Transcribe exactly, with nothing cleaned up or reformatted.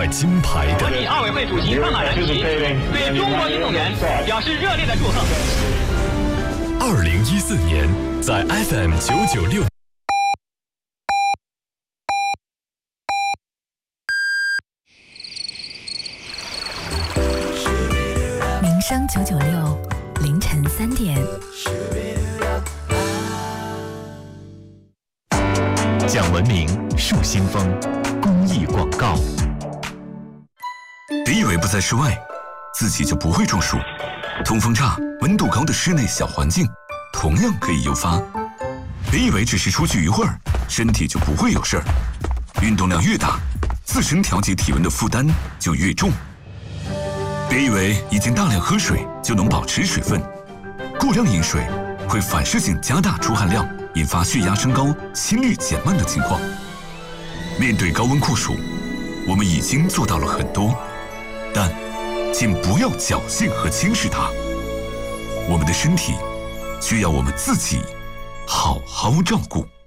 块金牌的。 国际奥委会主席范马然奇对中国运动员表示热烈的祝贺。 二零一四年，在 F M 九九六。 民生九九六，凌晨三点。 讲文明，树新风，公益广告。 别以为不在室外，自己就不会中暑。通风差、温度高的室内小环境，同样可以诱发。别以为只是出去一会儿，身体就不会有事儿。运动量越大，自身调节体温的负担就越重。别以为已经大量喝水就能保持水分，过量饮水会反射性加大出汗量，引发血压升高、心率减慢的情况。面对高温酷暑，我们已经做到了很多，但请不要侥幸和轻视它。我们的身体需要我们自己好好照顾。